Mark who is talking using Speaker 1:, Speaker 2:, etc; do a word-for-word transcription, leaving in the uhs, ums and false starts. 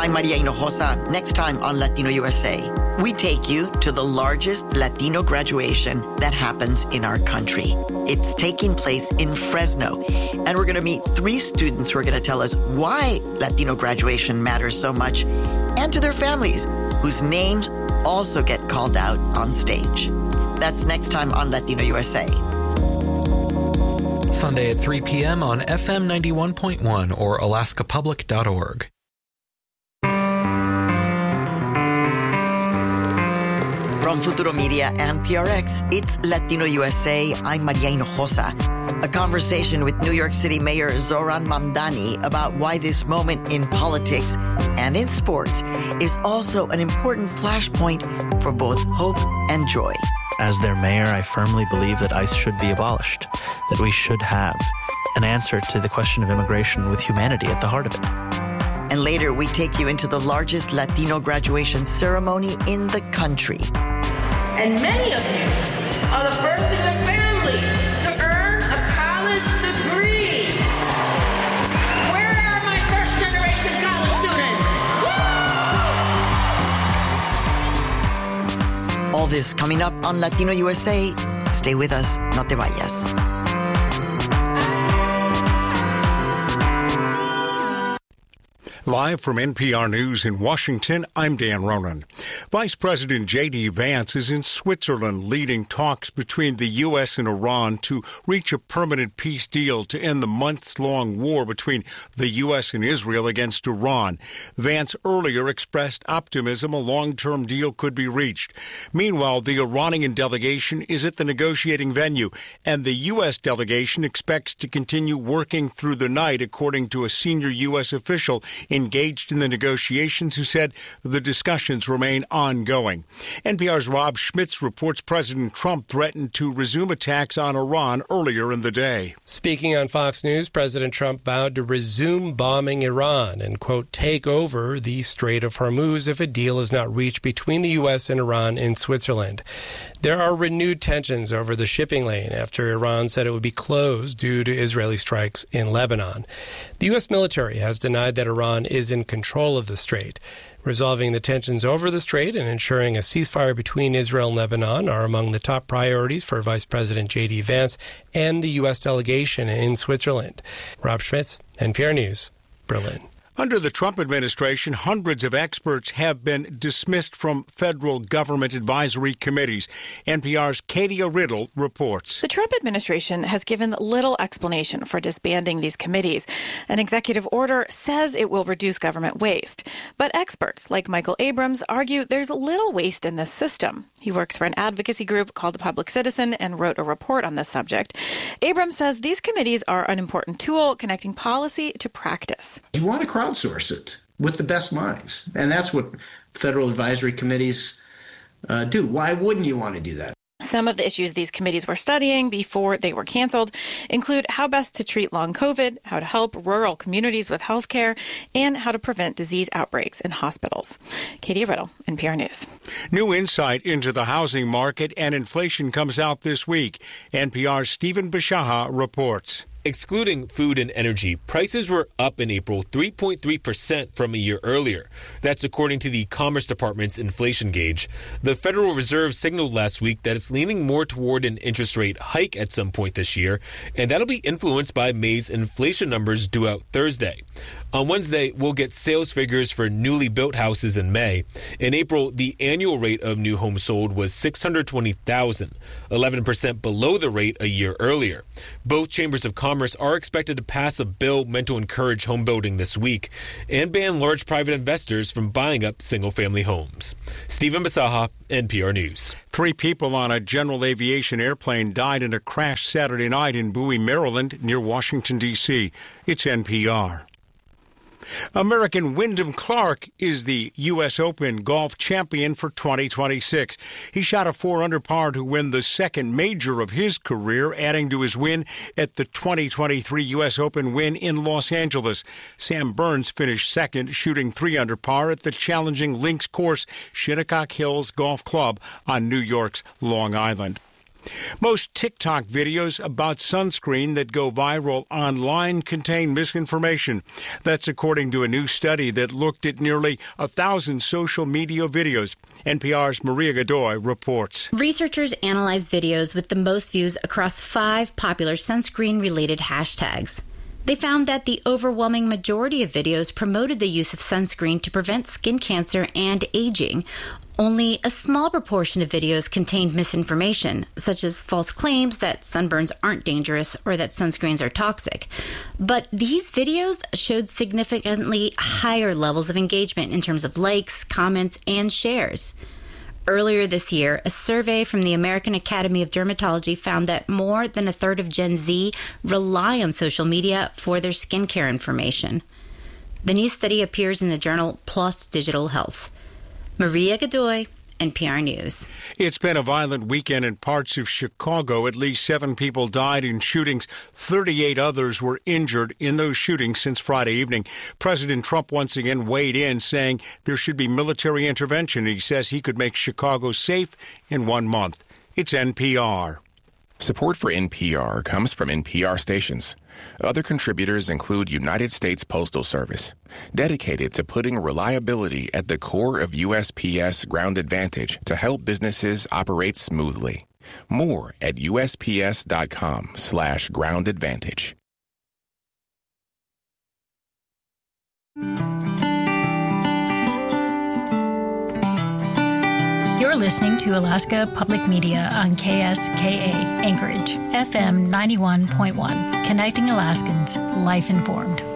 Speaker 1: I'm Maria Hinojosa. Next time on Latino U S A, we take you to the largest Latino graduation that happens in our country. It's taking place in Fresno, and we're going to meet three students who are going to tell us why Latino graduation matters so much, and to their families, whose names also get called out on stage. That's next time on Latino U S A.
Speaker 2: Sunday at three p.m. on F M ninety-one point one or alaska public dot org.
Speaker 1: From Futuro Media and P R X, it's Latino U S A. I'm Maria Hinojosa. A conversation with New York City Mayor Zoran Mamdani about why this moment in politics and in sports is also an important flashpoint for both hope and joy.
Speaker 3: As their mayor, I firmly believe that ICE should be abolished, that we should have an answer to the question of immigration with humanity at the heart of it.
Speaker 1: And later, we take you into the largest Latino graduation ceremony in the country.
Speaker 4: And many of you are the first in your family to earn a college degree. Where are my first generation college students? Woo!
Speaker 1: All this coming up on Latino U S A. Stay with us. No te vayas.
Speaker 5: Live from N P R News in Washington, I'm Dan Ronan. Vice President J D. Vance is in Switzerland leading talks between the U S and Iran to reach a permanent peace deal to end the months-long war between the U S and Israel against Iran. Vance earlier expressed optimism a long-term deal could be reached. Meanwhile, the Iranian delegation is at the negotiating venue, and the U S delegation expects to continue working through the night, according to a senior U S official engaged in the negotiations who said the discussions remain ongoing. N P R's Rob Schmitz reports President Trump threatened to resume attacks on Iran earlier in the day.
Speaker 6: Speaking on Fox News, President Trump vowed to resume bombing Iran and, quote, take over the Strait of Hormuz if a deal is not reached between the U S and Iran in Switzerland. There are renewed tensions over the shipping lane after Iran said it would be closed due to Israeli strikes in Lebanon. The U S military has denied that Iran is in control of the strait. Resolving the tensions over the strait and ensuring a ceasefire between Israel and Lebanon are among the top priorities for Vice President J D. Vance and the U S delegation in Switzerland. Rob Schmitz, N P R News, Berlin.
Speaker 5: Under the Trump administration, hundreds of experts have been dismissed from federal government advisory committees. N P R's Katia Riddle reports.
Speaker 7: The Trump administration has given little explanation for disbanding these committees. An executive order says it will reduce government waste. But experts like Michael Abrams argue there's little waste in this system. He works for an advocacy group called The Public Citizen and wrote a report on this subject. Abrams says these committees are an important tool connecting policy to practice.
Speaker 8: You want to crowdsource it with the best minds. And that's what federal advisory committees uh, do. Why wouldn't you want to do that?
Speaker 7: Some of the issues these committees were studying before they were canceled include how best to treat long COVID, how to help rural communities with health care, and how to prevent disease outbreaks in hospitals. Katie Riddle, N P R News.
Speaker 5: New insight into the housing market and inflation comes out this week. N P R's Stephen Bishaha reports.
Speaker 9: Excluding food and energy, prices were up in April three point three percent from a year earlier. That's according to the Commerce Department's inflation gauge. The Federal Reserve signaled last week that it's leaning more toward an interest rate hike at some point this year, and that'll be influenced by May's inflation numbers due out Thursday. On Wednesday, we'll get sales figures for newly built houses in May. In April, the annual rate of new homes sold was six hundred twenty thousand, eleven percent below the rate a year earlier. Both chambers of commerce are expected to pass a bill meant to encourage home building this week and ban large private investors from buying up single-family homes. Stephen Bisaha, N P R News.
Speaker 5: Three people on a general aviation airplane died in a crash Saturday night in Bowie, Maryland, near Washington, D C It's N P R. American Wyndham Clark is the U S Open golf champion for twenty twenty-six. He shot a four under par to win the second major of his career, adding to his win at the twenty twenty-three U S Open win in Los Angeles. Sam Burns finished second, shooting three under par at the challenging links course Shinnecock Hills Golf Club on New York's Long Island. Most TikTok videos about sunscreen that go viral online contain misinformation. That's according to a new study that looked at nearly a thousand social media videos. N P R's Maria Godoy reports.
Speaker 10: Researchers analyzed videos with the most views across five popular sunscreen-related hashtags. They found that the overwhelming majority of videos promoted the use of sunscreen to prevent skin cancer and aging. Only a small proportion of videos contained misinformation, such as false claims that sunburns aren't dangerous or that sunscreens are toxic. But these videos showed significantly higher levels of engagement in terms of likes, comments, and shares. Earlier this year, a survey from the American Academy of Dermatology found that more than a third of Gen Z rely on social media for their skincare information. The new study appears in the journal PLOS Digital Health. Maria Godoy, N P R News.
Speaker 5: It's been a violent weekend in parts of Chicago. At least seven people died in shootings. thirty-eight others were injured in those shootings since Friday evening. President Trump once again weighed in, saying there should be military intervention. He says he could make Chicago safe in one month. It's N P R.
Speaker 11: Support for N P R comes from N P R stations. Other contributors include United States Postal Service, dedicated to putting reliability at the core of U S P S Ground Advantage to help businesses operate smoothly. More at U S P S dot com slash ground advantage.
Speaker 12: You're listening to Alaska Public Media on K S K A Anchorage, F M ninety-one point one, connecting Alaskans, life informed.